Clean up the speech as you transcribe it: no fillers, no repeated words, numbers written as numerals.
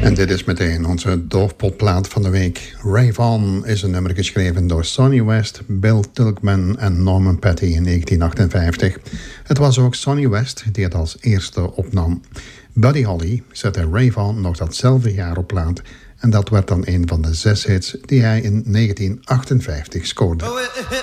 En dit is meteen onze doofpotplaat van de week. Rave On is een nummer geschreven door Sonny West, Bill Tilghman en Norman Petty in 1958. Het was ook Sonny West die het als eerste opnam. Buddy Holly zette Rave On nog datzelfde jaar op plaat. En dat werd dan een van de 6 hits die hij in 1958 scoorde.